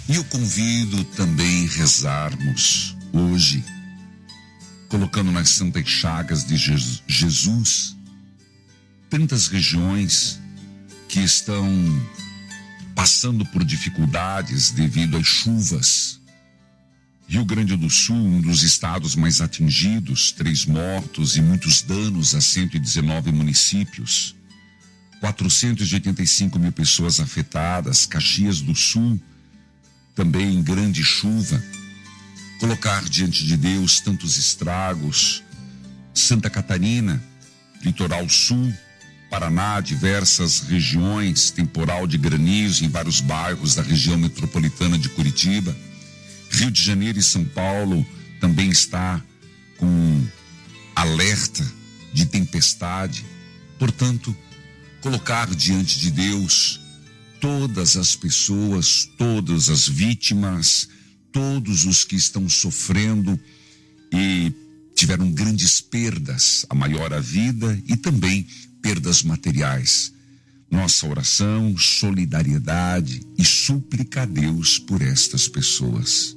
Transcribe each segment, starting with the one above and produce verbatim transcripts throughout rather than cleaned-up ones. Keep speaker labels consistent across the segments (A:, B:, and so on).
A: E eu convido também a rezarmos hoje, colocando nas santas chagas de Jesus tantas regiões que estão passando por dificuldades devido às chuvas. Rio Grande do Sul, um dos estados mais atingidos, três mortos e muitos danos a cento e dezenove municípios. quatrocentos e oitenta e cinco mil pessoas afetadas. Caxias do Sul, também em grande chuva. Colocar diante de Deus tantos estragos. Santa Catarina, Litoral Sul, Paraná, diversas regiões, temporal de granizo em vários bairros da região metropolitana de Curitiba. Rio de Janeiro e São Paulo também está com alerta de tempestade. Portanto, colocar diante de Deus todas as pessoas, todas as vítimas, todos os que estão sofrendo e tiveram grandes perdas, a maior a vida e também perdas materiais. Nossa oração, solidariedade e súplica a Deus por estas pessoas.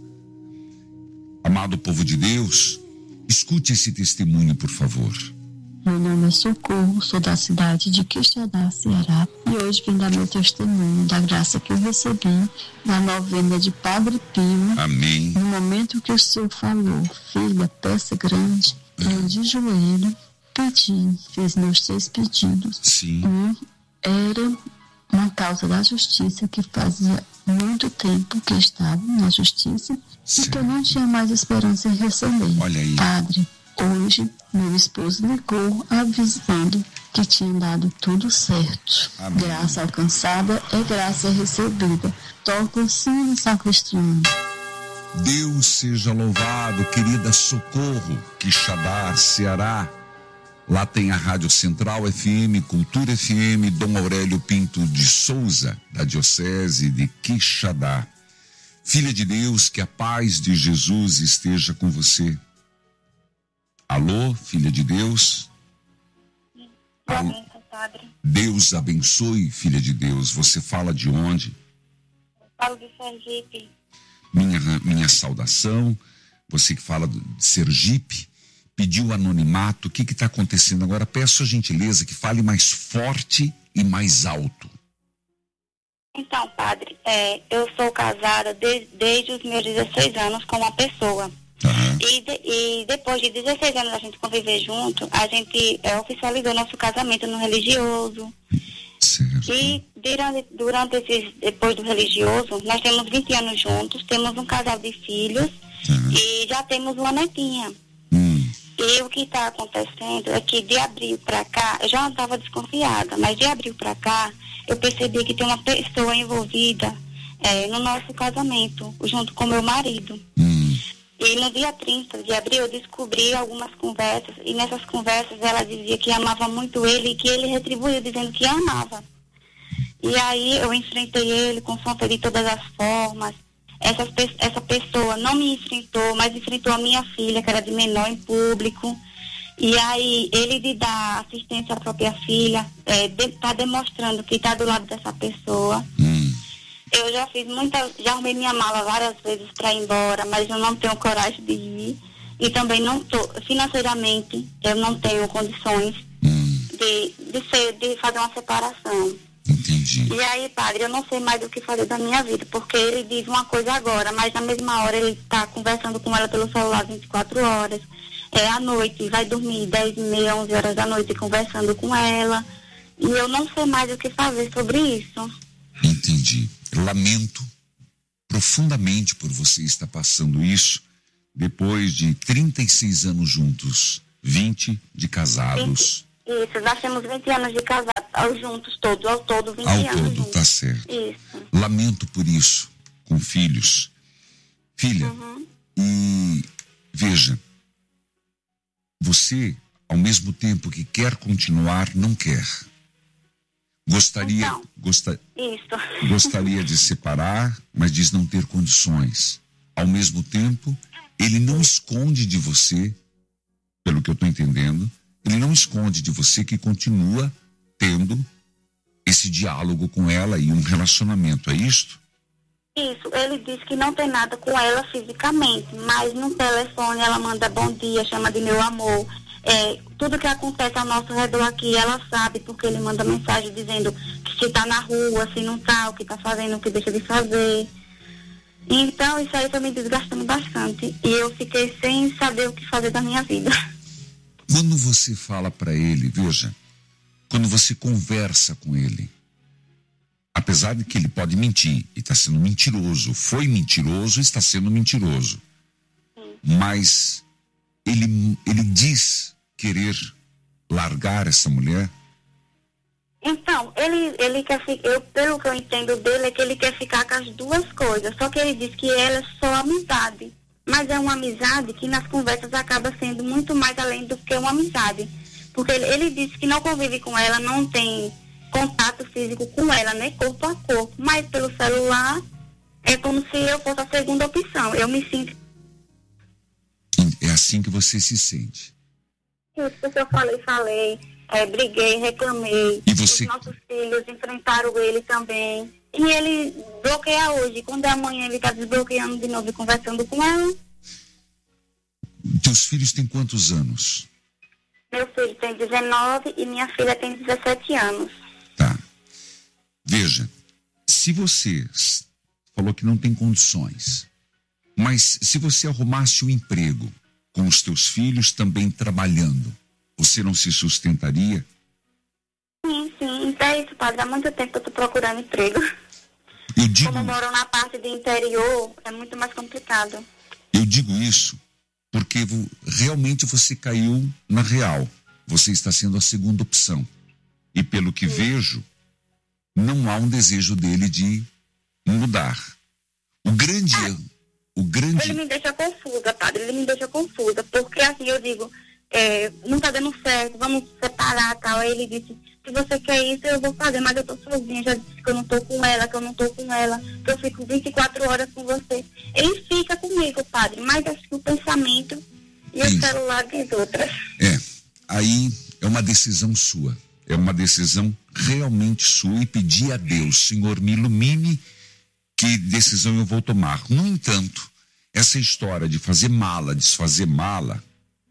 A: Amado povo de Deus, escute esse testemunho, por favor.
B: Meu nome é Socorro, sou da cidade de Quixadá, Ceará, e hoje vim dar meu testemunho da graça que eu recebi na novena de Padre Pio.
A: Amém.
B: No momento que o Senhor falou, filha, peça grande, eu de joelho pedi, fiz meus três pedidos.
A: Sim.
B: Um era uma causa da justiça que fazia muito tempo que estava na justiça.
A: Certo.
B: E que eu não tinha mais esperança em receber.
A: Olha aí.
B: Padre, hoje meu esposo ligou avisando que tinha dado tudo certo.
A: Amém.
B: Graça alcançada é graça recebida. Toca o sino no sacristão.
A: Deus seja louvado, querida Socorro, Quixadá, Ceará. Lá tem a Rádio Central F M, Cultura F M, Dom Aurélio Pinto de Souza, da Diocese de Quixadá. Filha de Deus, que a paz de Jesus esteja com você. Alô, filha de Deus? Alô?
C: Padre.
A: Deus abençoe, filha de Deus. Você fala de onde?
C: Eu falo de Sergipe.
A: Minha, minha saudação. Você que fala de Sergipe, pediu anonimato. O que está acontecendo agora? Peço a gentileza que fale mais forte e mais alto.
C: Então, padre, é, eu sou casada de, desde os meus dezesseis anos com uma pessoa.
A: Uhum.
C: E, de, e depois de dezesseis anos a gente conviver junto, a gente é, oficializou nosso casamento no religioso.
A: Certo.
C: E durante, durante esses, depois do religioso, nós temos vinte anos juntos, temos um casal de filhos
A: Uhum.
C: e já temos uma netinha.
A: Hum.
C: E o que está acontecendo é que de abril para cá, eu já estava desconfiada, mas de abril para cá, eu percebi que tem uma pessoa envolvida é, no nosso casamento, junto com meu marido.
A: Hum.
C: E no dia trinta de abril eu descobri algumas conversas, e nessas conversas ela dizia que amava muito ele e que ele retribuiu dizendo que amava. E aí eu enfrentei ele, confrontei de todas as formas. Essa, essa pessoa não me enfrentou, mas enfrentou a minha filha, que era de menor, em público. E aí ele de dar assistência à própria filha, é, de, tá demonstrando que está do lado dessa pessoa.
A: Hum.
C: Eu já fiz muita, já arrumei minha mala várias vezes para ir embora, mas eu não tenho coragem de ir. E também não tô, financeiramente, eu não tenho condições
A: Hum.
C: de, de, ser, de fazer uma separação.
A: Entendi.
C: E aí, padre, eu não sei mais o que fazer da minha vida, porque ele diz uma coisa agora, mas na mesma hora ele está conversando com ela pelo celular vinte e quatro horas. É à noite, vai dormir dez e meia, onze horas da noite conversando com ela. E eu não sei mais o que fazer sobre isso.
A: Entendi. Lamento profundamente por você estar passando isso depois de trinta e seis anos juntos, vinte de casados.
C: Isso, nós temos vinte anos de casados, aos juntos todos, ao todo vinte
A: Ao
C: anos.
A: todo,
C: juntos.
A: tá certo.
C: Isso.
A: Lamento por isso, com filhos. Filha,
C: Uhum.
A: e veja, você, ao mesmo tempo que quer continuar, não quer. Gostaria,
C: Então,
A: gosta,
C: Isso.
A: gostaria de separar, mas diz não ter condições. Ao mesmo tempo, ele não esconde de você, pelo que eu estou entendendo, ele não esconde de você que continua tendo esse diálogo com ela e um relacionamento, é isto?
C: Isso, ele disse que não tem nada com ela fisicamente, mas no telefone ela manda bom dia, chama de meu amor. É, tudo que acontece ao nosso redor aqui, ela sabe, porque ele manda mensagem dizendo que se tá na rua, se não tá, o que tá fazendo, o que deixa de fazer. Então, isso aí tá me desgastando bastante. E eu fiquei sem saber o que fazer da minha vida.
A: Quando você fala para ele, veja, quando você conversa com ele, apesar de que ele pode mentir, e está sendo mentiroso, foi mentiroso e está sendo mentiroso. Sim. Mas ele, ele diz querer largar essa mulher?
C: Então, ele, ele quer ficar, eu, pelo que eu entendo dele, é que ele quer ficar com as duas coisas, só que ele diz que ela é só amizade. Mas é uma amizade que nas conversas acaba sendo muito mais além do que uma amizade. Porque ele, ele disse que não convive com ela, não tem contato físico com ela, né, corpo a corpo, mas pelo celular é como se eu fosse a segunda opção. Eu me sinto...
A: É assim que você se sente?
C: Isso, porque eu falei, falei, é, briguei, reclamei.
A: E você...
C: Os nossos filhos enfrentaram ele também. E ele bloqueia hoje. Quando é amanhã ele está desbloqueando de novo e conversando com ela.
A: Teus filhos têm quantos anos?
C: Meu filho tem dezenove e minha filha tem dezessete anos.
A: Tá. Veja, se você falou que não tem condições, mas se você arrumasse um emprego com os teus filhos também trabalhando, você não se sustentaria?
C: Sim, sim. Então é isso, padre. Há muito tempo que eu estou procurando emprego.
A: Eu digo,
C: Como eu moro na parte do interior, é muito mais complicado.
A: Eu digo isso porque realmente você caiu na real. Você está sendo a segunda opção. E pelo que Sim. vejo, não há um desejo dele de mudar. O grande
C: ah,
A: erro, o grande...
C: Ele me deixa confusa, padre. Ele me deixa confusa. Porque assim, eu digo, é, não está dando certo, vamos separar, tal. Aí ele disse, se você quer isso, eu vou fazer, mas eu tô sozinha, já disse que eu não tô com ela, que eu não tô com ela, que eu fico vinte e quatro horas com você. Ele fica comigo, padre, mas acho que o pensamento e Sim. o celular diz outras.
A: É, aí é uma decisão sua, é uma decisão realmente sua e pedir a Deus, Senhor, me ilumine, que decisão eu vou tomar. No entanto, essa história de fazer mala, desfazer mala,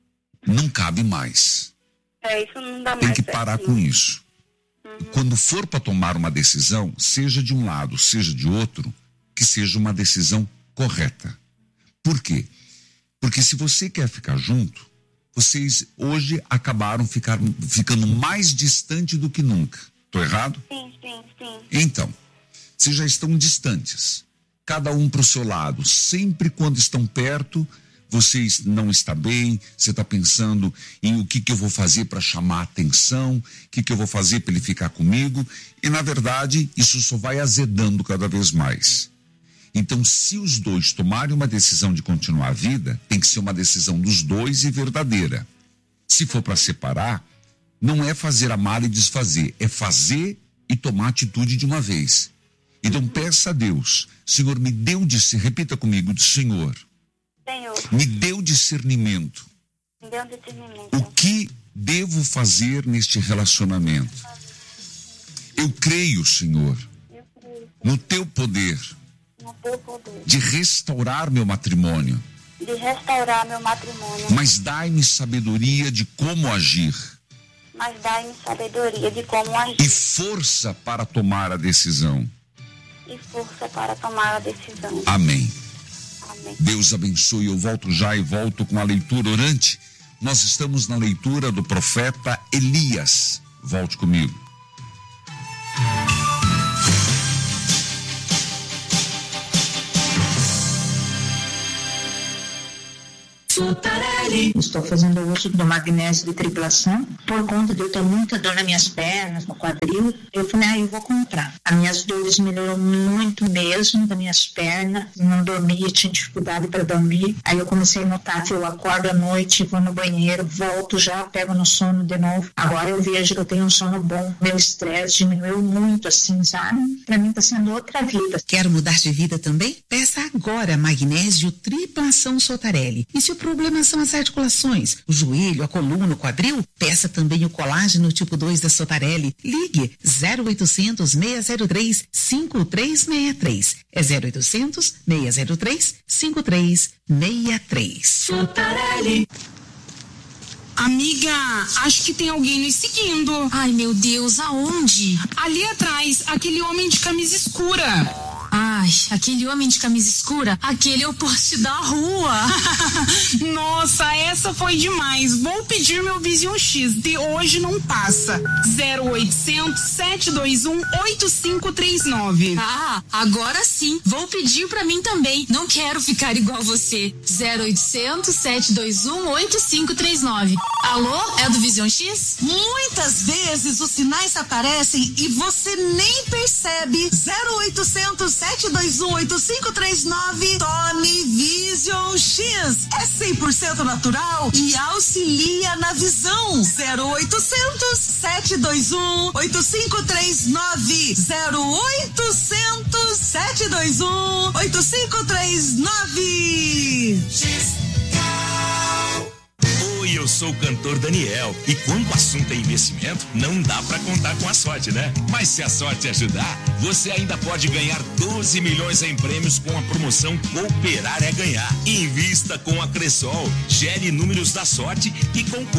A: não cabe mais.
C: É, isso não dá mais.
A: Tem que parar com isso. Uhum. Quando for para tomar uma decisão, seja de um lado, seja de outro, que seja uma decisão correta. Por quê? Porque se você quer ficar junto, vocês hoje acabaram ficar, ficando mais distante do que nunca. Estou errado?
C: Sim, sim, sim.
A: Então, vocês já estão distantes. Cada um para o seu lado. Sempre quando estão perto, você não está bem, você está pensando em o que, que eu vou fazer para chamar a atenção, o que, que eu vou fazer para ele ficar comigo, e na verdade isso só vai azedando cada vez mais. Então, se os dois tomarem uma decisão de continuar a vida, tem que ser uma decisão dos dois e verdadeira. Se for para separar, não é fazer a mala e desfazer, é fazer e tomar atitude de uma vez. Então peça a Deus, Senhor, me dê um discernimento, repita comigo, Senhor,
C: Senhor,
A: me dê o discernimento.
C: Me dê um discernimento.
A: O que devo fazer neste relacionamento? Eu creio, Senhor,
C: Eu creio,
A: no teu poder,
C: no teu poder
A: de restaurar meu matrimônio,
C: de restaurar meu matrimônio,
A: mas dai-me sabedoria de como agir
C: mas dai-me sabedoria de como agir
A: e força para tomar a decisão.
C: e força para tomar a decisão.
A: Amém.
C: Amém.
A: Deus abençoe. Eu volto já e volto com a leitura orante. Nós estamos na leitura do profeta Elias. Volte comigo.
D: Estou fazendo uso do magnésio de tripulação por conta de eu ter muita dor nas minhas pernas, no quadril. Eu falei, ah, eu vou comprar. As minhas dores melhoraram muito mesmo, das minhas pernas. Não dormia, tinha dificuldade para dormir. Aí eu comecei a notar que eu acordo à noite, vou no banheiro, volto já, pego no sono de novo. Agora eu vejo que eu tenho um sono bom. Meu estresse diminuiu muito, assim, sabe? Para mim está sendo outra vida.
E: Quer mudar de vida também? Peça agora magnésio tripulação Sotarelli. E se o problema são as articulações, o joelho, a coluna, o quadril, peça também o colágeno tipo dois da Sotarelli. Ligue zero oitocentos, seis zero três, cinco três seis três. É zero oitocentos, seis zero três, cinco três seis três.
F: Sotarelli. Amiga, acho que tem alguém nos seguindo.
G: Ai, meu Deus, aonde?
F: Ali atrás, aquele homem de camisa escura.
G: Ai, aquele homem de camisa escura, aquele é o poste da rua.
F: Nossa, essa foi demais. Vou pedir meu Vision X, de hoje não passa. zero oitocentos, sete dois um, oito cinco três nove.
G: Ah, agora sim. Vou pedir pra mim também. Não quero ficar igual você. zero oitocentos, sete dois um, oito cinco três nove. Alô, é do Vision X?
H: Muitas vezes os sinais aparecem e você nem percebe. zero oitocentos, sete dois um, oito cinco três nove. Tome Vision X. É cem por cento natural e auxilia na visão. zero oitocentos, sete dois um, oito cinco três nove. zero oitocentos, sete dois um, oito cinco três nove.
I: Oi, eu sou o cantor Daniel e quando o assunto é investimento, não dá pra contar com a sorte, né? Mas se a sorte ajudar, você ainda pode ganhar doze milhões em prêmios com a promoção Cooperar é Ganhar. Invista com a Cressol, gere números da sorte e concorra